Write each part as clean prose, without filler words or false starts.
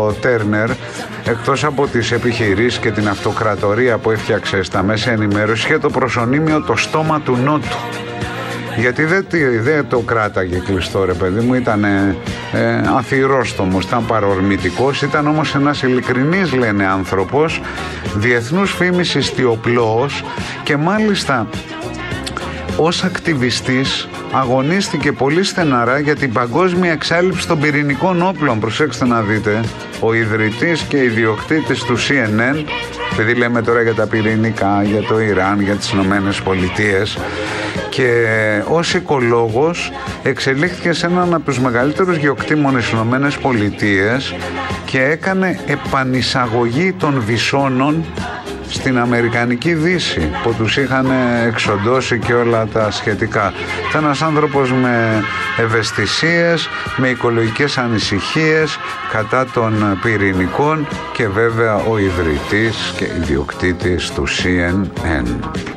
ο Τέρνερ, εκτός από τις επιχειρήσεις και την αυτοκρατορία που έφτιαξε στα μέσα ενημέρωση, είχε το προσωνύμιο το στόμα του Νότου. Γιατί δεν το κράταγε κλειστό, ρε παιδί μου, ήταν αθυρόστομος, ήταν παρορμητικός, ήταν όμως ένας ειλικρινής, λένε, άνθρωπος, διεθνούς φήμης ιστιοπλώος, και μάλιστα ως ακτιβιστής αγωνίστηκε πολύ στεναρά για την παγκόσμια εξάλληψη των πυρηνικών όπλων. Προσέξτε να δείτε, ο ιδρυτής και ιδιοκτήτης του CNN, επειδή λέμε τώρα για τα πυρηνικά, για το Ιράν, για τις Ηνωμένες Πολιτείες, και ως οικολόγος εξελίχθηκε σε έναν από τους μεγαλύτερους γεωκτήμονες στις Ηνωμένες Πολιτείες και έκανε επανεισαγωγή των βυσώνων στην Αμερικανική Δύση, που τους είχαν εξοντώσει και όλα τα σχετικά. Ήταν ένας άνθρωπος με ευαισθησίες, με οικολογικές ανησυχίες κατά των πυρηνικών και βέβαια ο ιδρυτής και ιδιοκτήτης του CNN.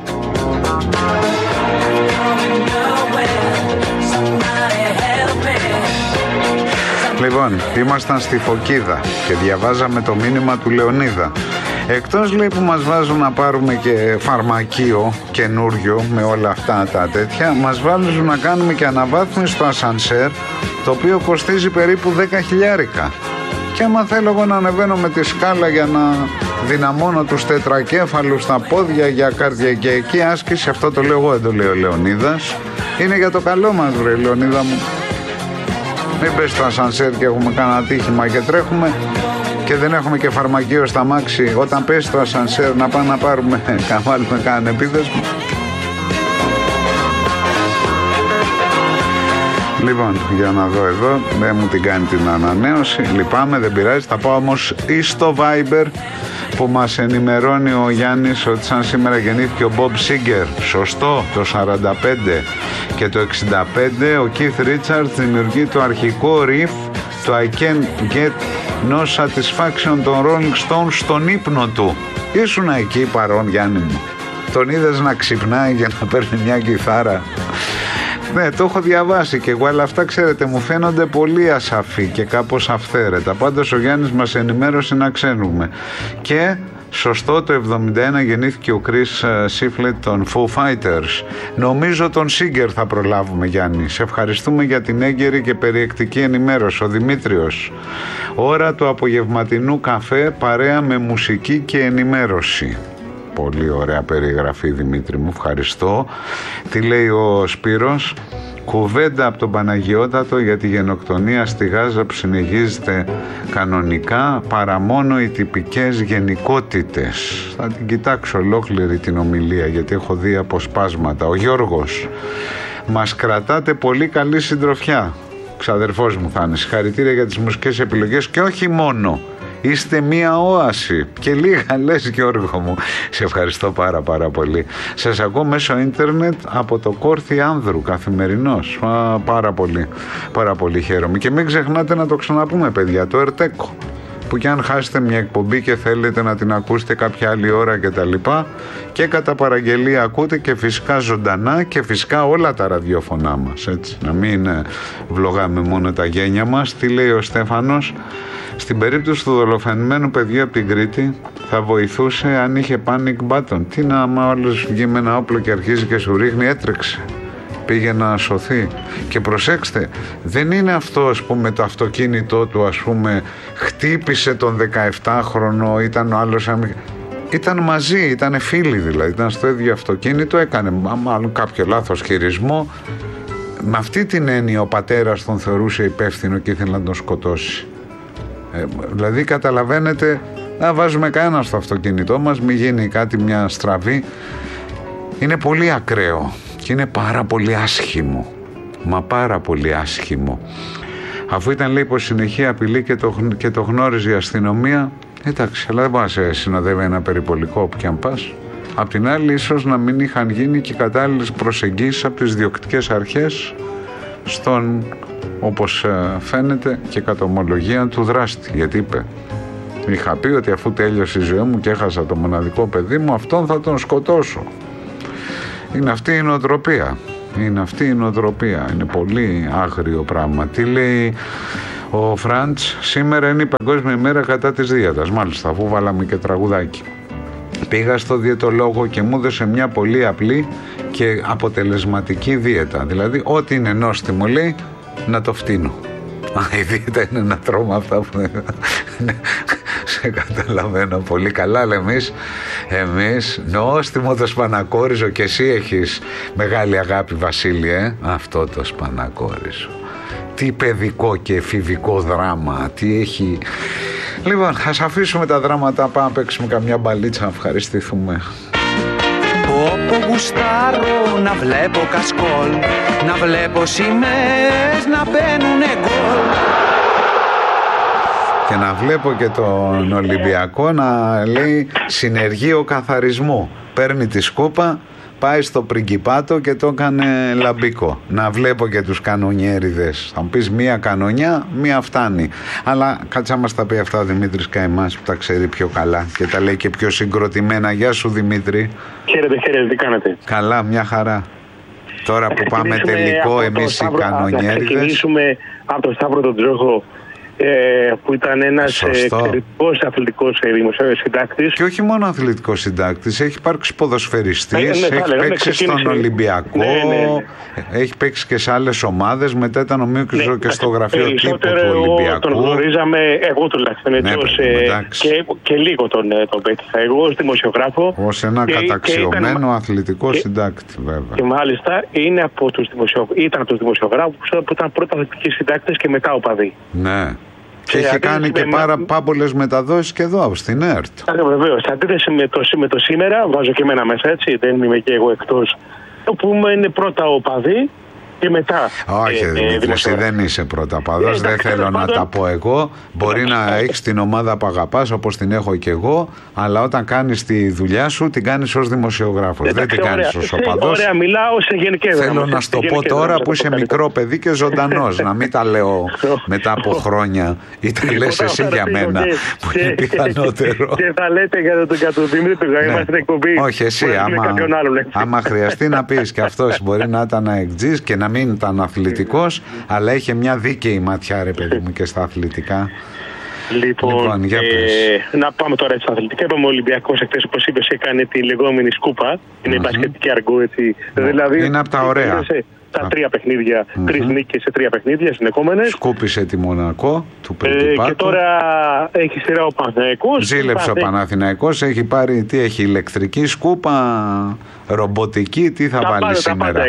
Λοιπόν, ήμασταν στη Φωκίδα και διαβάζαμε το μήνυμα του Λεωνίδα. Εκτός, λέει, που μας βάζουν να πάρουμε και φαρμακείο καινούριο με όλα αυτά τα τέτοια, μας βάζουν να κάνουμε και αναβάθμιση στο ασανσέρ, το οποίο κοστίζει περίπου 10.000. Και άμα θέλω εγώ να ανεβαίνω με τη σκάλα για να δυναμώνω τους τετρακέφαλους στα πόδια για καρδιακή άσκηση, αυτό το λέω εγώ, δεν το λέει ο Λεωνίδας, είναι για το καλό μας, βρε Λεωνίδα μου. Μην πες στο ασανσέρ και έχουμε κανένα ατύχημα και τρέχουμε και δεν έχουμε και φαρμακείο στα μάξι. Όταν πέσει το ασανσέρ να πάμε να πάρουμε, να βάλουμε κανένα επίδεσμο. Λοιπόν, για να δω εδώ, δεν μου την κάνει την ανανέωση, λυπάμαι, δεν πειράζει. Θα πάω όμως ή στο Viber που μας ενημερώνει ο Γιάννης ότι σαν σήμερα γεννήθηκε ο Bob Seger, σωστό, το 45, και το 65 ο Keith Richards δημιουργεί το αρχικό riff, το I Can't Get No Satisfaction των Rolling Stones στον ύπνο του. Ήσουνα εκεί παρόν, Γιάννη μου? Τον είδες να ξυπνάει για να παίρνει μια κιθάρα? Ναι, το έχω διαβάσει και εγώ, αλλά αυτά, ξέρετε, μου φαίνονται πολύ ασαφή και κάπως αυθαίρετα. Πάντως ο Γιάννης μας ενημέρωσε να ξέρουμε. Και σωστό, το 71 γεννήθηκε ο Chris Shiflett των Foo Fighters. Νομίζω τον Seger θα προλάβουμε, Γιάννη. Σε ευχαριστούμε για την έγκαιρη και περιεκτική ενημέρωση. Ο Δημήτριος. Ώρα του απογευματινού καφέ παρέα με μουσική και ενημέρωση. Πολύ ωραία περιγραφή, Δημήτρη μου, ευχαριστώ. Τι λέει ο Σπύρος? Κουβέντα από τον Παναγιώτατο για τη γενοκτονία στη Γάζα που συνεχίζεται κανονικά, παρά μόνο οι τυπικές γενικότητες. Θα την κοιτάξω ολόκληρη την ομιλία, γιατί έχω δει αποσπάσματα. Ο Γιώργος. Μας κρατάτε πολύ καλή συντροφιά. Ξαδερφός μου θα είναι. Συγχαρητήρια για τις μουσικές επιλογές και όχι μόνο. Είστε μία όαση και λίγα λες, Γιώργο μου. Σε ευχαριστώ πάρα πολύ. Σας ακούω μέσω ίντερνετ από το Κόρθι Άνδρου καθημερινώς. Πάρα πολύ χαίρομαι. Και μην ξεχνάτε να το ξαναπούμε, παιδιά, το Ερτέκο, που κι αν χάσετε μια εκπομπή και θέλετε να την ακούσετε κάποια άλλη ώρα και τα λοιπά, και κατά παραγγελία ακούτε και φυσικά ζωντανά και φυσικά όλα τα ραδιόφωνά μας, έτσι, να μην βλογάμε μόνο τα γένια μας. Τι λέει ο Στέφανος? Στην περίπτωση του δολοφονημένου παιδιού από την Κρήτη θα βοηθούσε αν είχε panic button. Τι να, άμα όλος βγει με ένα όπλο και αρχίζει και σου ρίχνει, έτρεξε, πήγε να σωθεί. Και προσέξτε, δεν είναι αυτό, ας πούμε, το αυτοκίνητό του, ας πούμε, χτύπησε τον 17χρονο, ήταν ο άλλος, ήταν μαζί, ήταν φίλοι δηλαδή, ήταν στο ίδιο αυτοκίνητο, έκανε μάλλον κάποιο λάθος χειρισμό. Με αυτή την έννοια ο πατέρας τον θεωρούσε υπεύθυνο και ήθελε να τον σκοτώσει. Δηλαδή καταλαβαίνετε, να βάζουμε κανένα στο αυτοκίνητό μας, μην γίνει κάτι, μια στραβή. Είναι πολύ ακραίο και είναι πάρα πολύ άσχημο, μα πάρα πολύ άσχημο. Αφού ήταν, λέει, πως συνεχεία απειλή και το γνώριζε η αστυνομία, εντάξει, αλλά δεν μπορεί να σε συνοδεύει ένα περιπολικό όπου και αν πας. Απ' την άλλη, ίσως να μην είχαν γίνει και κατάλληλες προσεγγίσεις από τις διοκτικές αρχές στον, όπως φαίνεται, και κατ' ομολογία του δράστη. Γιατί είπε, είχα πει ότι αφού τέλειωσε η ζωή μου και έχασα το μοναδικό παιδί μου, αυτόν θα τον σκοτώσω. Είναι αυτή η νοοτροπία. Είναι πολύ άγριο πράγμα. Τι λέει Ο Φραντς, σήμερα είναι η Παγκόσμια ημέρα κατά της δίαιτας. Μάλιστα, αφού βάλαμε και τραγουδάκι. Πήγα στο διαιτολόγο και μου έδωσε μια πολύ απλή και αποτελεσματική δίαιτα. Δηλαδή, ό,τι είναι νόστιμο, λέει, να το φτύνω. Η δίαιτα είναι να τρώμε αυτά που... Σε καταλαβαίνω πολύ καλά, αλλά εμείς νόστιμο το σπανακόριζο, και εσύ έχεις μεγάλη αγάπη, Βασίλη, αυτό το σπανακόριζο. Τι παιδικό και εφηβικό δράμα, τι έχει... Λοιπόν, ας αφήσουμε τα δράματα, πάμε να παίξουμε καμιά μπαλίτσα, να ευχαριστηθούμε. Όπου γουστάρω να βλέπω κασκόλ, να βλέπω σημαίες να μπαίνουνε γκολ. Και να βλέπω και τον Ολυμπιακό να λέει συνεργείο καθαρισμού. Παίρνει τη σκούπα, πάει στο Πριγκιπάτο και το έκανε λαμπίκο. Να βλέπω και τους κανονιέριδες. Θα μου πεις μία κανονιά, μία φτάνει. Αλλά κάτσα μας τα πει αυτά ο Δημήτρης Καημάς που τα ξέρει πιο καλά και τα λέει και πιο συγκροτημένα. Γεια σου, Δημήτρη. Χαίρετε, τι κάνετε? Καλά, μια χαρά. Τώρα που πάμε τελικό εμείς οι κανονιέριδες. Θα ξεκινήσουμε από τον Σταύρο τον Τζόχο, που ήταν ένας εξαιρετικός αθλητικός συντάκτης. Και όχι μόνο αθλητικός συντάκτης, έχει υπάρξει ποδοσφαιριστής, έχει παίξει στον Ολυμπιακό, έχει παίξει και σε άλλες ομάδες, μετά ήταν νομίζω και στο γραφείο τύπου του Ολυμπιακού. Τον γνωρίζαμε, εγώ τουλάχιστον, και λίγο τον πέτυχα εγώ ως δημοσιογράφο. Ως ένα καταξιωμένο αθλητικό συντάκτη, βέβαια. Και μάλιστα ήταν από τους δημοσιογράφους που ήταν πρώτα αθλητικοί συντάκτες και μετά οπαδοί. Ναι. Και έχει κάνει και πάμπολες μεταδόσεις και εδώ στην ΕΡΤ. Βεβαίως. Σε αντίθεση με το σήμερα, βάζω και εμένα μέσα, έτσι, δεν είμαι και εγώ εκτός. Όπου είναι πρώτα οπαδοί και μετά. Όχι, εσύ δεν είσαι πρώτα παδός, δεν θέλω να τα πω εγώ. Μπορεί να έχεις την ομάδα που αγαπάς, όπως την έχω και εγώ, αλλά όταν κάνεις τη δουλειά σου, την κάνεις ως δημοσιογράφος. Δεν την κάνεις ως οπαδός. Ωραία, μιλάω σε γενικές γραμμές. Θέλω να σου το πω τώρα που είσαι μικρό παιδί και ζωντανός, να μην τα λέω μετά από χρόνια ή τα λες εσύ για μένα, που είναι πιθανότερο. Και θα λέτε για τον Δημήτρη, είμαστε στην εκπομπή. Όχι, εσύ, άμα χρειαστεί να πεις και αυτός μπορεί να ήταν αεκτζής και να μην ήταν αθλητικός, αλλά είχε μια δίκαιη ματιά, ρε παιδί μου, και στα αθλητικά. Λοιπόν, να πάμε τώρα στα αθλητικά. Είπαμε ο Ολυμπιακός εχθές, όπως είπες, έκανε τη λεγόμενη σκούπα. Είναι η μπασκετική αργό, έτσι. Δηλαδή, είναι από τα ωραία. Τα 3 παιχνίδια, 3 νίκες σε 3 παιχνίδια συνεχόμενες. Σκούπισε τη Μονακό του Πριγκιπάτου. Και τώρα έχει σειρά ο Παναθηναϊκός. Ζήλεψε ο Παναθηναϊκός, έχει πάρει, τι έχει, ηλεκτρική σκούπα, ρομποτική, τι θα βάλει σήμερα?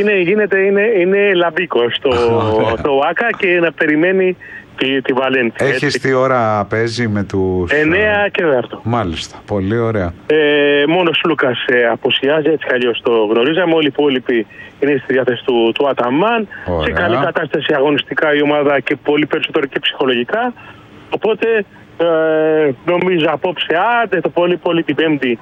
Είναι λαμπίκο στο ΆΚΑ και να περιμένει τη Βαλένθια. Έχεις τι ώρα παίζει με τους... 9 και 4. Μάλιστα, πολύ ωραία. Μόνος Λούκας αποσιάζει, έτσι κι αλλιώς το γνωρίζαμε. Όλοι οι υπόλοιποι είναι στη διάθεση του Αταμάν. Ωραία. Σε καλή κατάσταση αγωνιστικά η ομάδα και πολύ περισσότερο και ψυχολογικά. Οπότε νομίζω απόψε, το πολύ την Πέμπτη,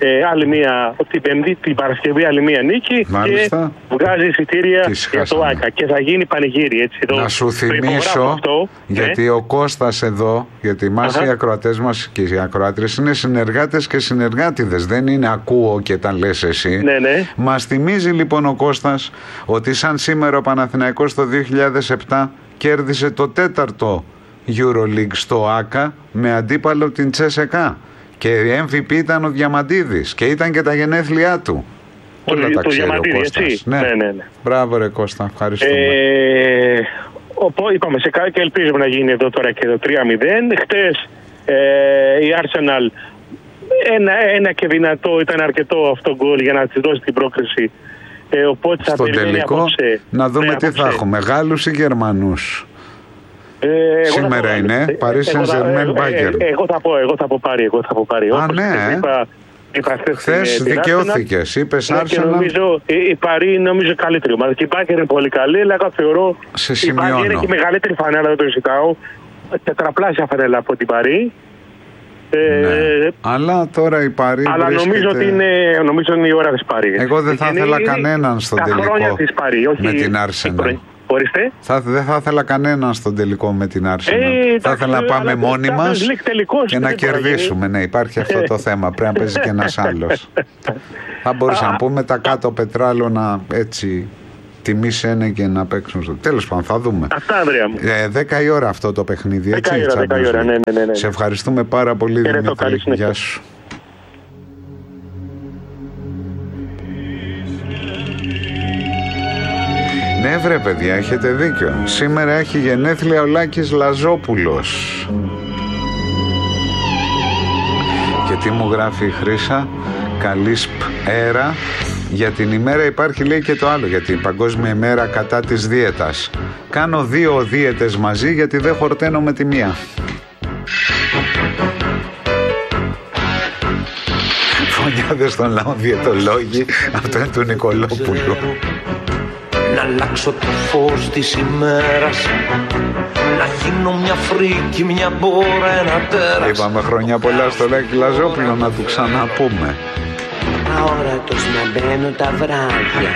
την Παρασκευή άλλη μία νίκη. Μάλιστα. Και βγάζει εισιτήρια για το ΆΚΑ και θα γίνει πανηγύρι, έτσι. Να σου θυμίσω, γιατί ο Κώστας εδώ, γιατί εμάς οι ακροατές μας και οι ακροάτρες είναι συνεργάτες και συνεργάτιδες, δεν είναι ακούω και τα λες εσύ. Ναι. Μας θυμίζει λοιπόν ο Κώστας ότι σαν σήμερα ο Παναθηναϊκός το 2007 κέρδισε το 4ο EuroLeague στο ΆΚΑ με αντίπαλο την Τσέσεκα. Και MVP ήταν ο Διαμαντίδης και ήταν και τα γενέθλιά του. Όλα τα ξέρει ο Κώστας. Ναι. Μπράβο ρε Κώστα, ευχαριστούμε. Είπαμε σε κάτι και ελπίζουμε να γίνει εδώ τώρα και το 3-0. Χτες η Arsenal ένα και δυνατό ήταν αρκετό αυτό γκολ για να της δώσει την πρόκριση. Οπότε θα περιμένει τελικό, απόψε. Να δούμε τι θα έχουμε, Γάλλους ή Γερμανούς? Σήμερα είναι Paris Saint-Germain Bayern. Εγώ θα πω πάρει. Α, ναι. Χθες δικαιώθηκες, είπες Arsenal. Η Παρί νομίζω καλύτερη ομάδα. Και η Bayern είναι πολύ καλή, αλλά εγώ θεωρώ η Bayern έχει μεγαλύτερη φανέλα, δεν το ζητάω. Τετραπλάσια φανέλα από την Παρί. Ναι. Αλλά τώρα η Παρί αλλά νομίζω ότι είναι η ώρα της Παρί. Εγώ δεν θα ήθελα κανέναν στον τελικό με την Arsenal. Δεν θα ήθελα κανέναν στον τελικό με την Arsenal. Θα ήθελα να πάμε μόνοι μας και να κερδίσουμε. Ναι, υπάρχει αυτό το θέμα. Πρέπει να παίζει και ένας άλλος. Θα μπορούσα να πούμε τα κάτω πετράλωνα έτσι τιμή σένα και να παίξουν στο... Τέλος πάντων, θα δούμε. Αυτά, Ανδρέα μου. 10 η ώρα αυτό το παιχνίδι, έτσι. 10 η ώρα, ναι. Σε ευχαριστούμε πάρα πολύ, Δημήτρη. Γεια σου. Ναι βρε παιδιά, έχετε δίκιο. Σήμερα έχει γενέθλια ο Λάκης Λαζόπουλος. Και τι μου γράφει η Χρύσα? Καλή σπέρα. Για την ημέρα υπάρχει, λέει, και το άλλο, για την παγκόσμια ημέρα κατά της δίαιτας. Κάνω 2 δίαιτες μαζί γιατί δεν χορταίνω με τη μία. Φωνιάδες στον λαό διαιτολόγοι. Αυτό είναι του Νικολόπουλου. Να αλλάξω το φως της ημέρας, να γίνω μια φρίκη, μια μπόρα, ένα τέρας. Είπαμε χρόνια πολλά στο Λάκη Λαζόπουλο, να του ξαναπούμε. Αόρατος να μπαίνω τα βράδια,